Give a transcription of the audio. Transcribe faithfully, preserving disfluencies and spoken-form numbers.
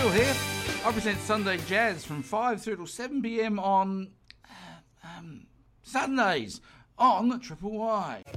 Neil here. I present Sunday Jazz from five through till seven p m on uh, um, Sundays on Triple Y.